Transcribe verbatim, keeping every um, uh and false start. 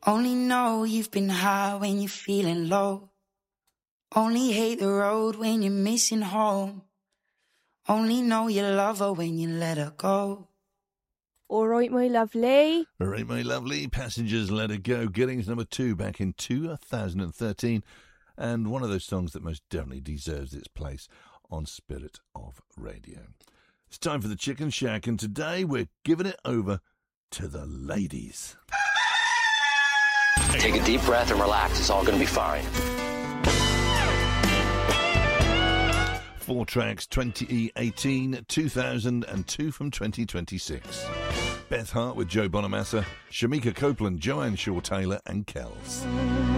Only know you've been high when you're feeling low. Only hate the road when you're missing home. Only know you love her when you let her go. All right, my lovely. All right, my lovely. Passengers, Let It Go. Giddings number two back in two thousand thirteen. And one of those songs that most definitely deserves its place on Spirit of Radio. It's time for the Chicken Shack, and today we're giving it over to the ladies. Take a deep breath and relax. It's all going to be fine. Four tracks, twenty eighteen, two thousand two from twenty twenty-six. Beth Hart with Joe Bonamassa, Shamika Copeland, Joanne Shaw Taylor and Kells.